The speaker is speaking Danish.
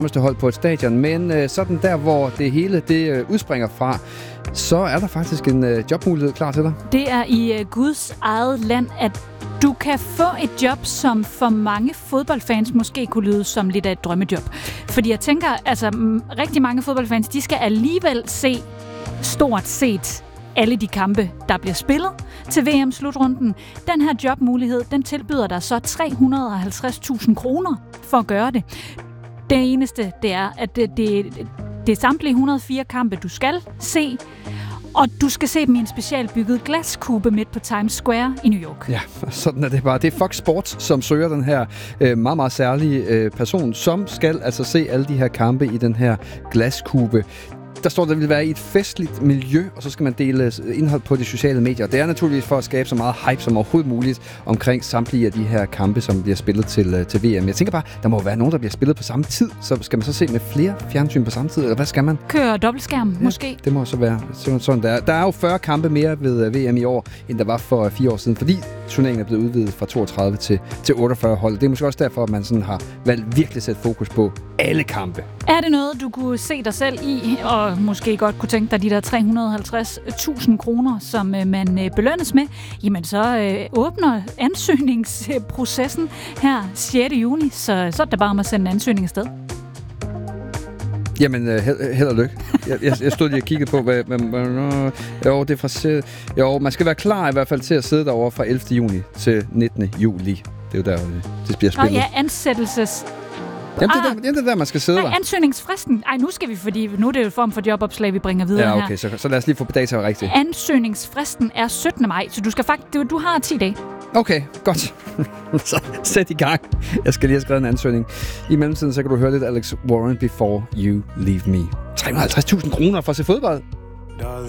hold på et stadion, men sådan der, hvor det hele det udspringer fra, så er der faktisk en jobmulighed klar til dig. Det er i Guds eget land, at du kan få et job, som for mange fodboldfans måske kunne lyde som lidt af et drømmejob. Fordi jeg tænker, altså rigtig mange fodboldfans, de skal alligevel se stort set alle de kampe, der bliver spillet til VM-slutrunden. Den her jobmulighed, den tilbyder dig så 350.000 kroner for at gøre det. Det eneste, det er, at det er samtlige 104 kampe, du skal se, og du skal se dem i en specialbygget glaskube midt på Times Square i New York. Ja, sådan er det bare. Det er Fox Sports, som søger den her meget, meget særlige person, som skal altså se alle de her kampe i den her glaskube. Der står, at det vil være i et festligt miljø, og så skal man dele indhold på de sociale medier. Det er naturligvis for at skabe så meget hype som overhovedet muligt omkring samtlige af de her kampe, som bliver spillet til VM. Jeg tænker bare, der må være nogen, der bliver spillet på samme tid. Så skal man så se med flere fjernsyn på samme tid, eller hvad skal man? Køre dobbeltskærm, måske. Det må så være sådan der. Der er jo 40 kampe mere ved VM i år, end der var for 4 år siden, fordi turneringen er blevet udvidet fra 32 til 48 hold. Det er måske også derfor, at man sådan har valgt virkelig at sætte fokus på alle kampe. Er det noget, du kunne se dig selv i, og måske godt kunne tænke dig de der 350.000 kroner, som man belønnes med, jamen så åbner ansøgningsprocessen her 6. juni, så er det bare om at sende en ansøgning afsted. Jamen, held og lykke. Jeg stod lige og kiggede på, hvad jo, det er fra... Jo, man skal være klar i hvert fald til at sidde derovre fra 11. juni til 19. juli. Det er jo der, det bliver spillet. Ja, ansættelses... Jamen, det er der, man skal sidde der. Ansøgningsfristen. Nu skal vi, fordi nu er det jo en form for jobopslag, vi bringer videre her. Ja, okay, så lad os lige få data rigtigt. Ansøgningsfristen er 17. maj, så du skal faktisk... Du har 10 dage. Okay, godt. Så sæt i gang. Jeg skal lige have skrevet en ansøgning. I mellemtiden, så kan du høre lidt Alex Warren, Before You Leave Me. 350.000 kroner for at se fodbold.